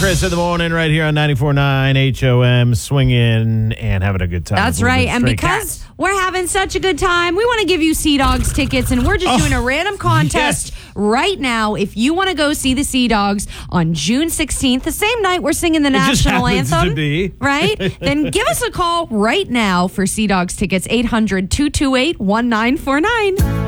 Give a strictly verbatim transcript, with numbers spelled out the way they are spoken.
Chris in the morning right here on ninety-four point nine H O M, swinging and having a good time. That's right. And because cats. we're having such a good time, we want to give you Sea Dogs tickets, and we're just oh, doing a random contest yes. right now. If you want to go see the Sea Dogs on June sixteenth, the same night we're singing the it national anthem, to be. right? Then give us a call right now for Sea Dogs tickets, eight hundred, two two eight, one nine four nine.